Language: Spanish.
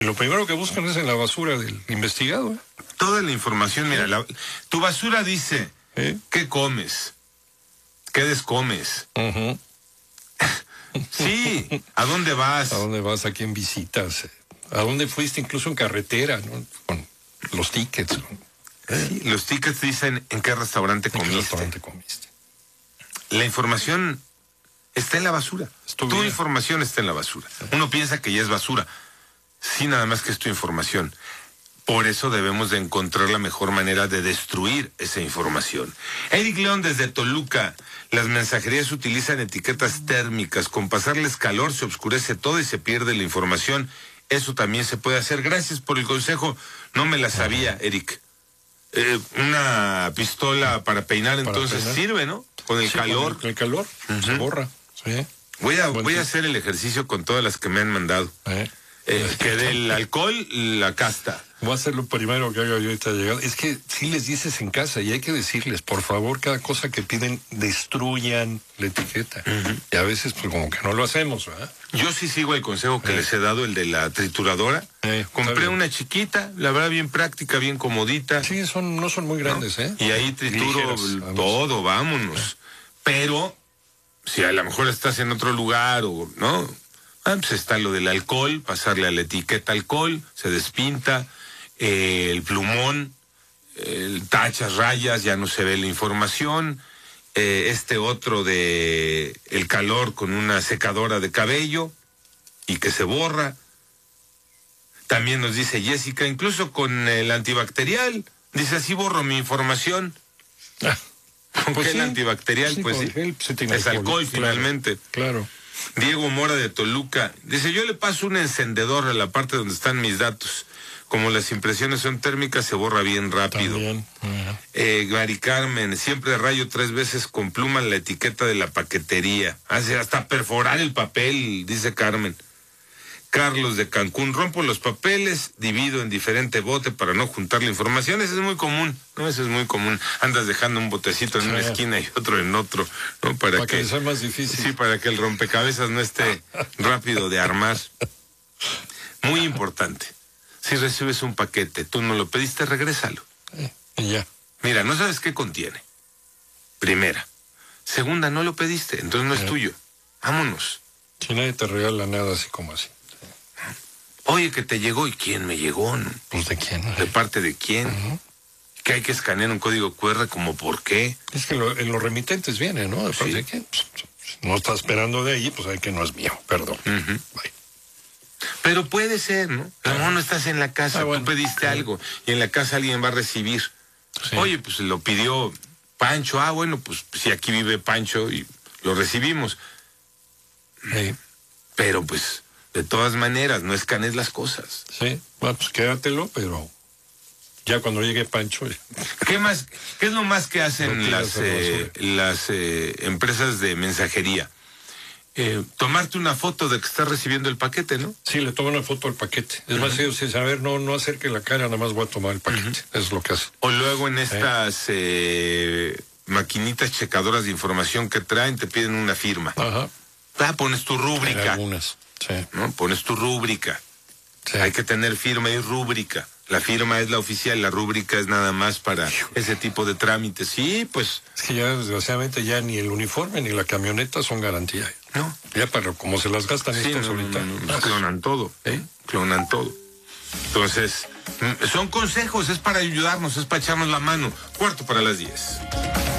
Lo primero que buscan es en la basura del investigado. Toda la información, mira, tu basura dice, ¿qué comes? ¿Qué descomes? Uh-huh. Sí, ¿a dónde vas? ¿A dónde vas? ¿A quién visitas? ¿A dónde fuiste? Incluso en carretera, ¿no? Con los tickets. Sí, los tickets dicen en qué restaurante comiste. La información está en la basura. Tu información está en la basura. Uno piensa que ya es basura. Sí, nada más que es tu información. Por eso debemos de encontrar la mejor manera de destruir esa información. Eric León desde Toluca. Las mensajerías utilizan etiquetas térmicas. Con pasarles calor se oscurece todo y se pierde la información. Eso también se puede hacer. Gracias por el consejo. No me la sabía, Eric. Una pistola para peinar entonces sirve, ¿no? Con el calor. Con el calor se borra. Sí. Voy a hacer el ejercicio con todas las que me han mandado. Que del alcohol la casta. Voy a hacer lo primero que haga yo ahorita llegada. Es que sí les dices en casa y hay que decirles, por favor, cada cosa que piden, destruyan la etiqueta. Uh-huh. Y a veces, pues como que no lo hacemos, ¿verdad? Yo sí sigo el consejo que les he dado, el de la trituradora. Compré una chiquita, la verdad bien práctica, bien comodita. Sí, no son muy grandes, ¿no? Y ahí trituro todo, vámonos. Pero, si a lo mejor estás en otro lugar o, ¿no? Pues está lo del alcohol, pasarle a la etiqueta alcohol, se despinta, el plumón, tachas, rayas, ya no se ve la información, otro de el calor con una secadora de cabello y que se borra. También nos dice Jessica, incluso con el antibacterial, dice así borro mi información. ¿Con pues qué sí, el antibacterial? sí, pues sí, es alcohol finalmente. Claro. Diego Mora de Toluca dice, yo le paso un encendedor a la parte donde están mis datos. Como las impresiones son térmicas, se borra bien rápido. Mari Carmen, siempre rayo 3 veces con pluma la etiqueta de la paquetería. Hace hasta perforar el papel, dice Carmen. Carlos de Cancún, rompo los papeles, divido en diferente bote para no juntar la información. Eso es muy común, ¿no? Eso es muy común. Andas dejando un botecito en una esquina y otro en otro, ¿no? Para que sea más difícil. Sí, para que el rompecabezas no esté rápido de armar. Muy importante. Si recibes un paquete, tú no lo pediste, regrésalo. Y ya. Mira, no sabes qué contiene. Primera. Segunda, no lo pediste, entonces no es tuyo. Vámonos. Si nadie te regala nada así como así. Oye, que te llegó, ¿y quién me llegó? ¿No? Pues ¿de quién? ¿De parte de quién? Uh-huh. Que hay que escanear un código QR, como ¿por qué? Es que en los remitentes viene, ¿no? De parte de quién. Pues, no está esperando de ahí, pues hay que no es mío, perdón. Uh-huh. Pero puede ser, ¿no? No estás en la casa, tú pediste algo y en la casa alguien va a recibir. Sí. Oye, pues lo pidió Pancho. Bueno, pues si aquí vive Pancho y lo recibimos. Sí. Pero pues, de todas maneras, no escanees las cosas. Sí, bueno, pues quédatelo, pero ya cuando llegue Pancho... ¿Qué más? ¿Qué es lo más que hacen las empresas de mensajería? Tomarte una foto de que estás recibiendo el paquete, ¿no? Sí, le toman una foto al paquete. Es más, ellos dicen, a ver, no acerque la cara, nada más voy a tomar el paquete. Eso es lo que hace. O luego en estas maquinitas checadoras de información que traen, te piden una firma. Ajá. Pones tu rúbrica. En algunas, sí. ¿No? Pones tu rúbrica. Sí. Hay que tener firma y rúbrica. La firma es la oficial, la rúbrica es nada más para ese tipo de trámites. Sí, pues... Es que ya, desgraciadamente, ya ni el uniforme ni la camioneta son garantía. No. Ya para como se las gastan estos ahorita. Clonan todo. Clonan todo. Entonces, son consejos, es para ayudarnos, es para echarnos la mano. 10:45.